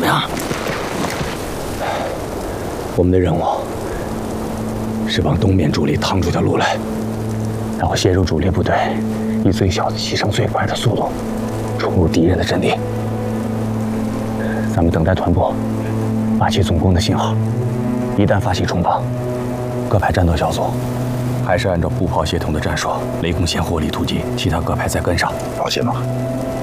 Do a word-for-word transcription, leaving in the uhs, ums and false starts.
么样？ 我们的任务是往东面主力趟出条路来，然后协助主力部队以最小的牺牲、最快的速度冲入敌人的阵地。咱们等待团部发起总攻的信号，一旦发起冲锋，各派战斗小组还是按照步炮协同的战术，雷公先获利突击，其他各派再跟上。 放心吧，